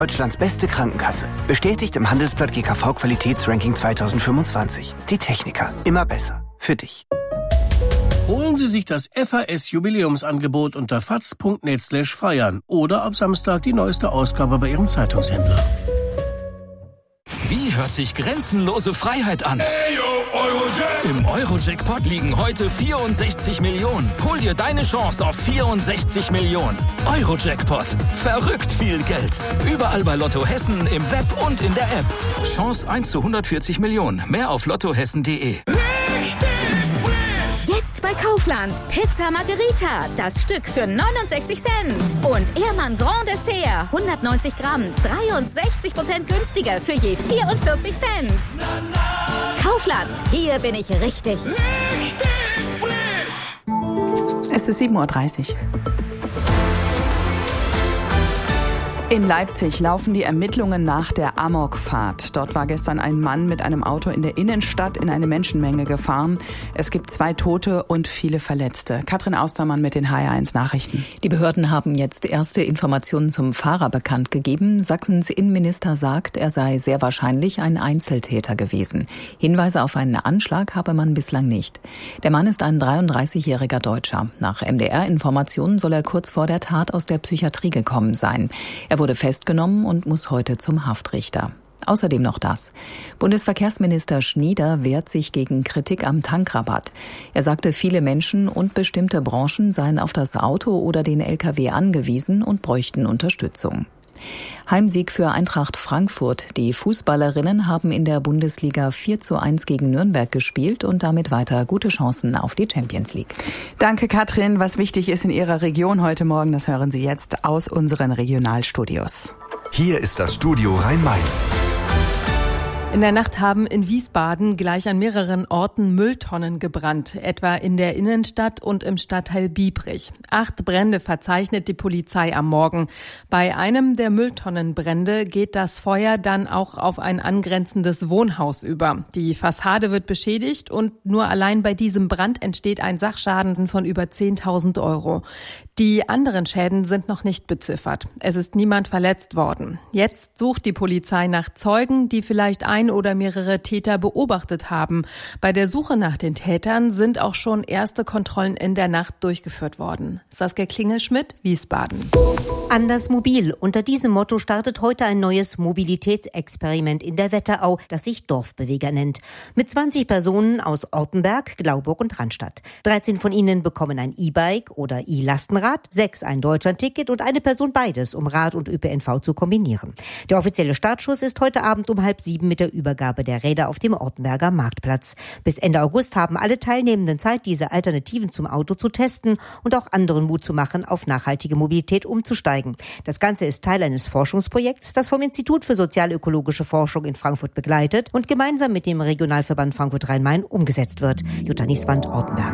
Deutschlands beste Krankenkasse. Bestätigt im Handelsblatt GKV Qualitätsranking 2025. Die Techniker. Immer besser. Für dich. Holen Sie sich das FAS-Jubiläumsangebot unter faz.net/feiern oder ab Samstag die neueste Ausgabe bei Ihrem Zeitungshändler. Wie hört sich grenzenlose Freiheit an? Im Euro-Jackpot liegen heute 64 Millionen. Hol dir deine Chance auf 64 Millionen. Euro-Jackpot. Verrückt viel Geld. Überall bei Lotto Hessen, im Web und in der App. Chance 1 zu 140 Millionen. Mehr auf lottohessen.de. Jetzt bei Kaufland. Pizza Margherita. Das Stück für 69 Cent. Und Ehrmann Grand Dessert. 190 Gramm. 63% günstiger für je 44 Cent. Kaufland. Hier bin ich richtig. Richtig frisch. Es ist 7:30 Uhr. In Leipzig laufen die Ermittlungen nach der Amokfahrt. Dort war gestern ein Mann mit einem Auto in der Innenstadt in eine Menschenmenge gefahren. Es gibt 2 Tote und viele Verletzte. Katrin Austermann mit den HR1 Nachrichten. Die Behörden haben jetzt erste Informationen zum Fahrer bekannt gegeben. Sachsens Innenminister sagt, er sei sehr wahrscheinlich ein Einzeltäter gewesen. Hinweise auf einen Anschlag habe man bislang nicht. Der Mann ist ein 33-jähriger Deutscher. Nach MDR-Informationen soll er kurz vor der Tat aus der Psychiatrie gekommen sein. Er wurde festgenommen und muss heute zum Haftrichter. Außerdem noch das. Bundesverkehrsminister Schnieder wehrt sich gegen Kritik am Tankrabatt. Er sagte, viele Menschen und bestimmte Branchen seien auf das Auto oder den LKW angewiesen und bräuchten Unterstützung. Heimsieg für Eintracht Frankfurt. Die Fußballerinnen haben in der Bundesliga 4:1 gegen Nürnberg gespielt und damit weiter gute Chancen auf die Champions League. Danke, Katrin. Was wichtig ist in Ihrer Region heute Morgen, das hören Sie jetzt aus unseren Regionalstudios. Hier ist das Studio Rhein-Main. In der Nacht haben in Wiesbaden gleich an mehreren Orten Mülltonnen gebrannt, etwa in der Innenstadt und im Stadtteil Biebrich. 8 Brände verzeichnet die Polizei am Morgen. Bei einem der Mülltonnenbrände geht das Feuer dann auch auf ein angrenzendes Wohnhaus über. Die Fassade wird beschädigt und nur allein bei diesem Brand entsteht ein Sachschaden von über 10.000 €. Die anderen Schäden sind noch nicht beziffert. Es ist niemand verletzt worden. Jetzt sucht die Polizei nach Zeugen, die vielleicht ein oder mehrere Täter beobachtet haben. Bei der Suche nach den Tätern sind auch schon erste Kontrollen in der Nacht durchgeführt worden. Saskia Klingelschmidt, Wiesbaden. Anders mobil. Unter diesem Motto startet heute ein neues Mobilitätsexperiment in der Wetterau, das sich Dorfbeweger nennt. Mit 20 Personen aus Ortenberg, Glauburg und Randstadt. 13 von ihnen bekommen ein E-Bike oder E-Lastenrad, 6 ein Deutschlandticket und eine Person beides, um Rad und ÖPNV zu kombinieren. Der offizielle Startschuss ist heute Abend um 6:30 mit der Übergabe der Räder auf dem Ortenberger Marktplatz. Bis Ende August haben alle Teilnehmenden Zeit, diese Alternativen zum Auto zu testen und auch anderen Mut zu machen, auf nachhaltige Mobilität umzusteigen. Das Ganze ist Teil eines Forschungsprojekts, das vom Institut für sozialökologische Forschung in Frankfurt begleitet und gemeinsam mit dem Regionalverband Frankfurt-Rhein-Main umgesetzt wird. Jutta Nieswand, Ortenberg.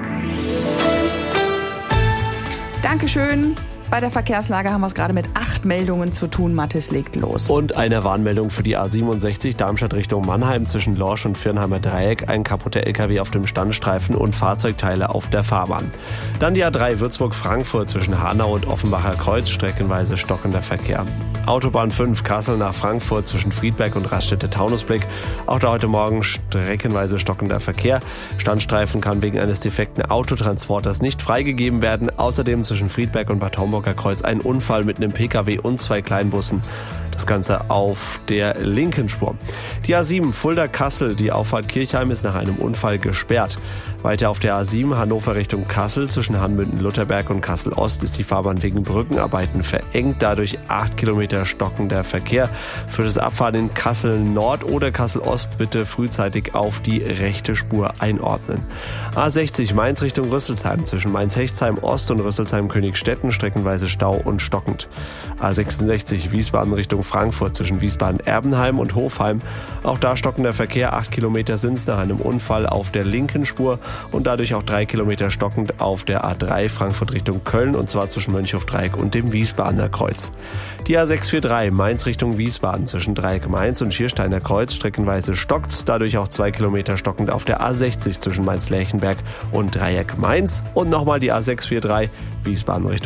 Dankeschön. Bei der Verkehrslage haben wir es gerade mit 8 Meldungen zu tun. Mathis legt los. Und eine Warnmeldung für die A67 Darmstadt Richtung Mannheim zwischen Lorsch und Viernheimer Dreieck. Ein kaputter LKW auf dem Standstreifen und Fahrzeugteile auf der Fahrbahn. Dann die A3 Würzburg-Frankfurt zwischen Hanau und Offenbacher Kreuz. Streckenweise stockender Verkehr. Autobahn 5 Kassel nach Frankfurt zwischen Friedberg und Raststätte-Taunusblick. Auch da heute Morgen streckenweise stockender Verkehr. Standstreifen kann wegen eines defekten Autotransporters nicht freigegeben werden. Außerdem zwischen Friedberg und Bad Homburger Kreuz ein Unfall mit einem Pkw und 2 Kleinbussen. Das Ganze auf der linken Spur. Die A7 Fulda-Kassel, die Auffahrt Kirchheim ist nach einem Unfall gesperrt. Weiter auf der A7 Hannover Richtung Kassel zwischen Hanmünden-Lutherberg und Kassel-Ost ist die Fahrbahn wegen Brückenarbeiten verengt. Dadurch 8 Kilometer stockender Verkehr. Für das Abfahren in Kassel-Nord oder Kassel-Ost bitte frühzeitig auf die rechte Spur einordnen. A60 Mainz Richtung Rüsselsheim zwischen Mainz-Hechtsheim Ost und Rüsselsheim-Königstetten streckenweise Stau und stockend. A66 Wiesbaden Richtung Frankfurt zwischen Wiesbaden-Erbenheim und Hofheim. Auch da stockender Verkehr, 8 Kilometer sind es nach einem Unfall auf der linken Spur und dadurch auch 3 Kilometer stockend auf der A3 Frankfurt Richtung Köln und zwar zwischen Mönchhof-Dreieck und dem Wiesbadener Kreuz. Die A643 Mainz Richtung Wiesbaden zwischen Dreieck-Mainz und Schiersteiner Kreuz streckenweise stockt's, dadurch auch 2 Kilometer stockend auf der A60 zwischen Mainz-Lerchenberg und Dreieck-Mainz und nochmal die A643 Wiesbaden Richtung Mainz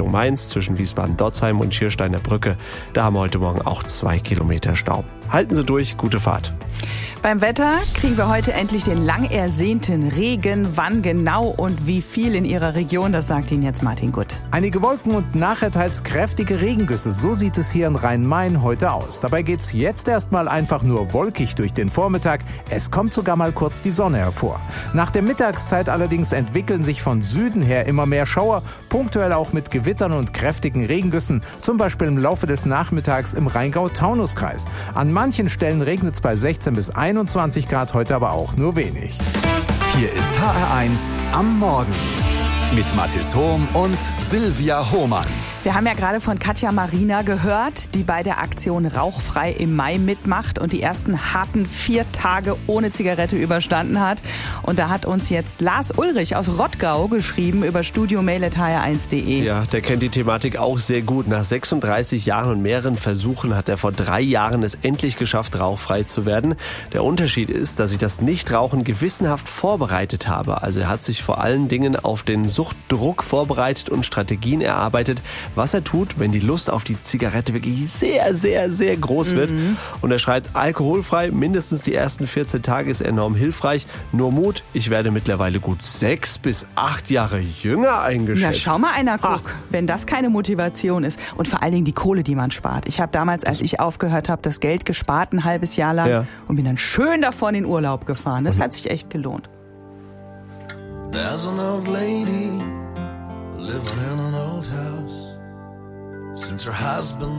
zwischen Wiesbaden-Dotzheim und Schiersteiner Brücke. Da haben wir heute Morgen auch 2 Kilometer Stau. Halten Sie durch, gute Fahrt. Beim Wetter kriegen wir heute endlich den lang ersehnten Regen. Wann genau und wie viel in Ihrer Region, das sagt Ihnen jetzt Martin Gutt. Einige Wolken und nachher teils kräftige Regengüsse, so sieht es hier in Rhein-Main heute aus. Dabei geht's jetzt erstmal einfach nur wolkig durch den Vormittag. Es kommt sogar mal kurz die Sonne hervor. Nach der Mittagszeit allerdings entwickeln sich von Süden her immer mehr Schauer, punktuell auch mit Gewittern und kräftigen Regengüssen, zum Beispiel im Laufe des Nachmittags im Rheingau-Taunus-Kreis. An manchen Stellen regnet es bei 16 bis 21 Grad, heute aber auch nur wenig. Hier ist HR1 am Morgen mit Mathis Hohm und Silvia Hohmann. Wir haben ja gerade von Katja Marina gehört, die bei der Aktion Rauchfrei im Mai mitmacht und die ersten harten 4 Tage ohne Zigarette überstanden hat. Und da hat uns jetzt Lars Ulrich aus Rottgau geschrieben über studiomail@hr1.de. Ja, der kennt die Thematik auch sehr gut. Nach 36 Jahren und mehreren Versuchen hat er vor 3 Jahren es endlich geschafft, rauchfrei zu werden. Der Unterschied ist, dass ich das Nichtrauchen gewissenhaft vorbereitet habe. Also er hat sich vor allen Dingen auf den Suchtdruck vorbereitet und Strategien erarbeitet, was er tut, wenn die Lust auf die Zigarette wirklich sehr, sehr, sehr groß wird. Und er schreibt, alkoholfrei, mindestens die ersten 14 Tage ist enorm hilfreich. Nur Mut, ich werde mittlerweile gut 6 bis 8 Jahre jünger eingeschätzt. Ja, schau mal einer, guck, wenn das keine Motivation ist. Und vor allen Dingen die Kohle, die man spart. Ich habe damals, als ich aufgehört habe, das Geld gespart, ein halbes Jahr lang und bin dann schön davon in Urlaub gefahren. Das hat sich echt gelohnt. There's an old lady living in an old house. Since her husband